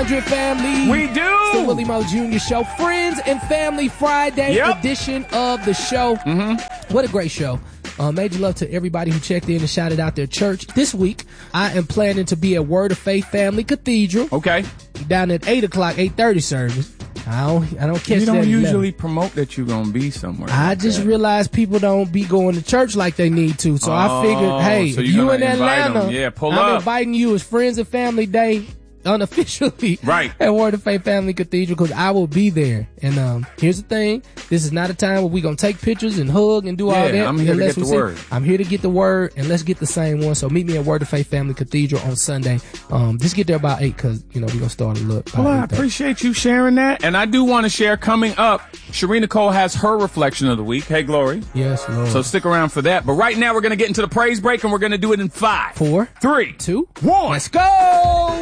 100, family. We do. It's the Willie Mo Jr. Show. Friends and Family Friday edition of the show. What a great show. Major love to everybody who checked in and shouted out their church. This week, I am planning to be at Word of Faith Family Cathedral. Okay. Down at 8 o'clock, 8:30 service. I don't catch that. You don't at usually 11. promote that you're going to be somewhere. I just realized people don't be going to church like they need to. So I figured, hey, so if you're you in gonna invite Atlanta, them. Yeah, pull I'm up. inviting you as Friends and Family Day unofficially at Word of Faith Family Cathedral because I will be there. And here's the thing. This is not a time where we're going to take pictures and hug and do all that. I'm here to get the word. I'm here to get the word, and let's get the same one. So meet me at Word of Faith Family Cathedral on Sunday. Just get there about 8 because, we're going to start a look. Well, I appreciate you sharing that. And I do want to share coming up, Sharina Cole has her reflection of the week. Hey, Glory. Yes, Lord. So stick around for that. But right now we're going to get into the praise break, and we're going to do it in 5, 4, 3, 2, 1. Let's go!